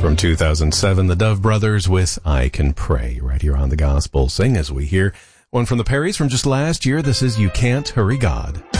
From 2007, the Dove Brothers with I Can Pray, right here on the Gospel Sing, as we hear one from the Perrys from just last year. This is You Can't Hurry God.